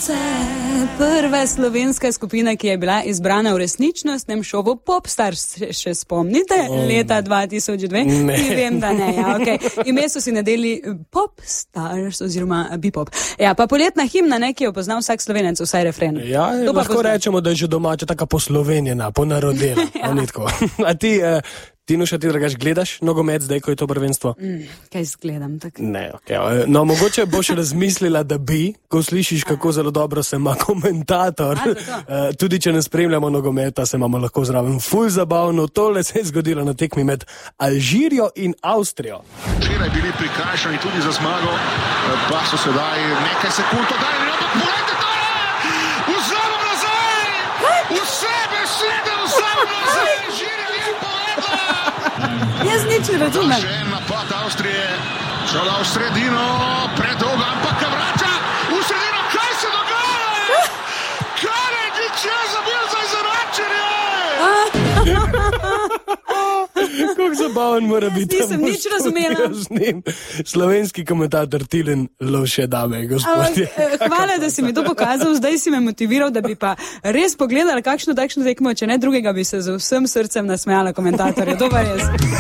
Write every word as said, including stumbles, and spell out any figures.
sonce. Prva slovenska skupina, ki je bila izbrana v resničnostnem šovu Popstars, še spomnite? Oh. Leta dva tisoč dve? Ne. Vem, da ne, ja, okej. Okay. Ime so si nadeli Popstars oziroma Bipop. Ja, pa poletna himna, ne, ki jo pozna vsak Slovenec, vsaj refren. Ja, lahko pozna. Rečemo, da je že domača taka poslovenjena, ponarodela. Ja. A ti... Uh, Tinuša, ti drugač gledaš nogomet zdaj, ko je to prvenstvo? Mm, kaj zgledam tako? Ne, okej. Okay. No, mogoče boš razmislila, da bi, ko slišiš, kako zelo dobro se ima komentator, uh, tudi če ne spremljamo nogometa, se imamo lahko zraven ful zabavno. Tole se je zgodilo na tekmi med Alžirijo in Avstrijo. Včeraj bili prikrajšani tudi za zmago, pa so sedaj nekaj sekund oddali, ampak pogledajte tole! Vzamo nazaj! Vse besede vzamo nazaj! Alžirija je povedla! Jaz nič ne razumem. Še en napad Avstrije, šala v sredino, predolga, ampak ga vrača v sredino. Kaj se dogaja? Karadžić je zabil za izenačenje! Kako zabaven mora biti. Jaz nisem nič razumela. Slovenski komentator Tilen Lovše, dame in gospodje. Hvala, da si mi to pokazal, zdaj si me motiviral, da bi pa res pogledala kakšno takšno tekmo, če ne drugega bi se z vsem srcem nasmejala komentatorja. To pa res.